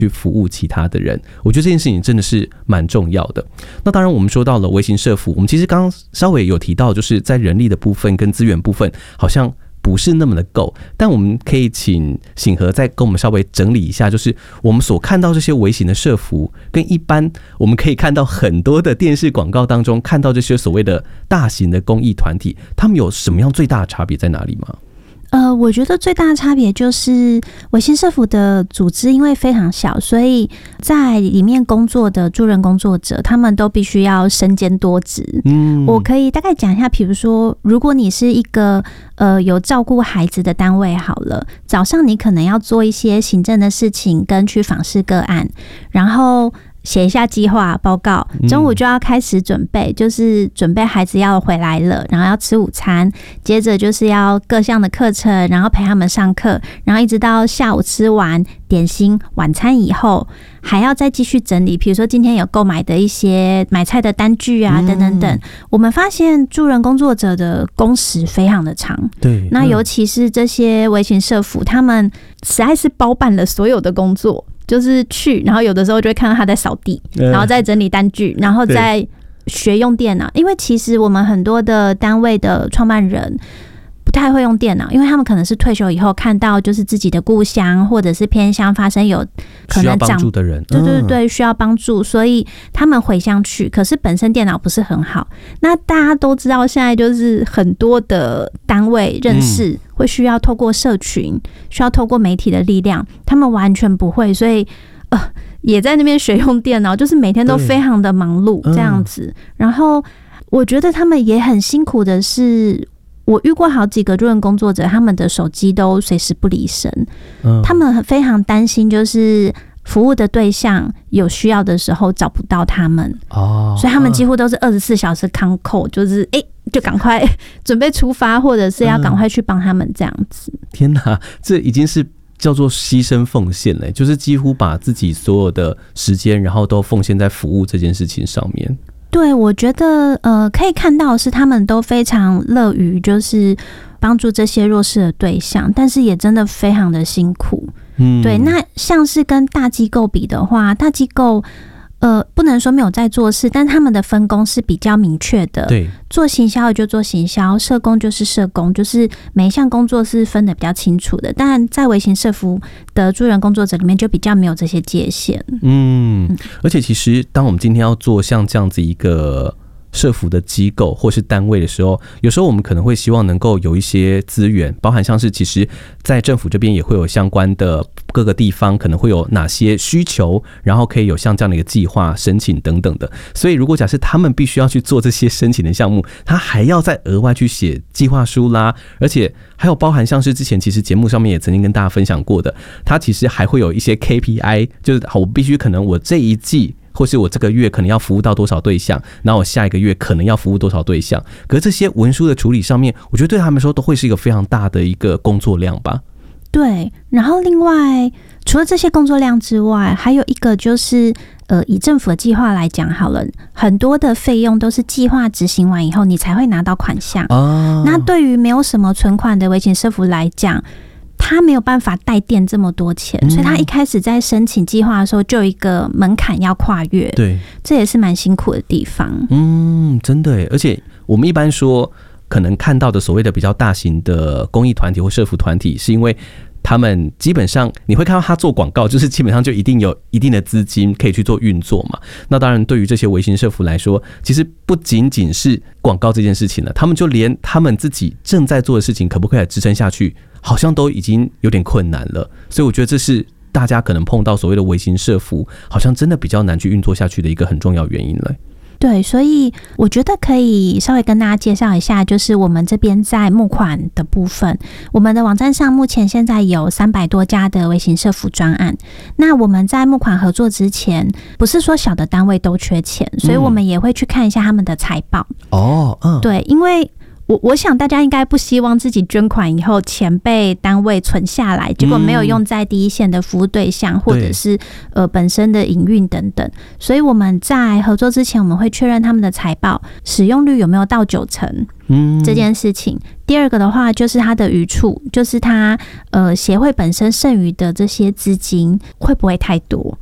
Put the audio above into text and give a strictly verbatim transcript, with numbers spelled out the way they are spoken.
去服务其他的人。我觉得这件事情真的是蛮重要的。那当然我们说到了微型社福，我们其实刚刚稍微有提到，就是在人力的部分跟资源部分好像不是那么的够，但我们可以请醒和再跟我们稍微整理一下，就是我们所看到这些微型的社福跟一般我们可以看到很多的电视广告当中看到这些所谓的大型的公益团体，他们有什么样最大的差别在哪里吗？ 呃，我觉得最大的差别就是微型社福的组织因为非常小，所以在里面工作的助人工作者他们都必须要身兼多职。嗯，我可以大概讲一下，比如说如果你是一个呃有照顾孩子的单位好了，早上你可能要做一些行政的事情跟去访视个案，然后写一下计划报告，中午就要开始准备，就是准备孩子要回来了，然后要吃午餐，接着就是要各项的课程，然后陪他们上课，然后一直到下午吃完点心晚餐以后，还要再继续整理，比如说今天有购买的一些买菜的单据啊，等等等。我们发现助人工作者的工时非常的长，对，那尤其是这些微型社福，他们实在是包办了所有的工作。就是去，然后有的时候就会看到他在扫地，然后再整理单据，然后再学用电脑。因为其实我们很多的单位的创办人不太会用电脑，因为他们可能是退休以后看到就是自己的故乡或者是偏乡发生有可能需要帮助的人， 对对对，需要帮助，所以他们回乡去，可是本身电脑不是很好。那大家都知道，现在就是很多的单位认识。嗯，会需要透过社群，需要透过媒体的力量，他们完全不会，所以呃也在那边学用电脑，就是每天都非常的忙碌这样子。嗯，然后我觉得他们也很辛苦的是，我遇过好几个助人工作者，他们的手机都随时不离身，嗯，他们非常担心，就是服务的对象有需要的时候找不到他们，哦，所以他们几乎都是二十四小时 on call， 就是哎。欸就赶快准备出发，或者是要赶快去帮他们这样子。 天哪，这已经是叫做牺牲奉献了，就是几乎把自己所有的时间，然后都奉献在服务这件事情上面。 对，我觉得呃，可以看到的是他们都非常乐于就是帮助这些弱势的对象，但是也真的非常的辛苦。嗯，对。那像是跟大机构比的话，大机构。呃，不能说没有在做事，但他们的分工是比较明确的。对，做行销的就做行销，社工就是社工，就是每一项工作是分得比较清楚的。但在微型社福的助人工作者里面，就比较没有这些界限。嗯， 而且其实当我们今天要做像这样子一个社福的机构或是单位的时候，有时候我们可能会希望能够有一些资源，包含像是其实在政府这边也会有相关的各个地方可能会有哪些需求，然后可以有像这样的一个计划申请等等的。所以如果假设他们必须要去做这些申请的项目，他还要再额外去写计划书啦，而且还有包含像是之前其实节目上面也曾经跟大家分享过的，他其实还会有一些 K P I， 就是好，我必须可能我这一季或是我这个月可能要服务到多少对象，然后我下一个月可能要服务多少对象。可是这些文书的处理上面，我觉得对他们说都会是一个非常大的一个工作量吧。 对，然后另外除了这些工作量之外，还有一个就是呃，以政府的计划来讲好了，很多的费用都是计划执行完以后你才会拿到款项。哦，那对于没有什么存款的微型社福来讲，他没有办法带垫这么多钱，嗯，所以他一开始在申请计划的时候就有一个门槛要跨越。对，这也是蛮辛苦的地方。 嗯，真的耶。而且我们一般说可能看到的所谓的比较大型的公益团体或社福团体，是因为他们基本上你会看到他做广告，就是基本上就一定有一定的资金可以去做运作嘛。那当然对于这些微型社福来说，其实不仅仅是广告这件事情了，他们就连他们自己正在做的事情可不可以支撑下去，好像都已经有点困难了。所以我觉得这是大家可能碰到所谓的微型社福好像真的比较难去运作下去的一个很重要原因了。 对，所以我觉得可以稍微跟大家介绍一下，就是我们这边在募款的部分，我们的网站上目前现在有三百多家的微型社福专案。那我们在募款合作之前，不是说小的单位都缺钱，所以我们也会去看一下他们的财报。哦，嗯，对，因为我我想大家应该不希望自己捐款以后钱被单位存下来，结果没有用在第一线的服务对象，或者是呃本身的营运等等。所以我们在合作之前，我们会确认他们的财报使用率有没有到九成。 嗯，这件事情。第二个的话就是它的余处，就是它呃协会本身剩余的这些资金会不会太多？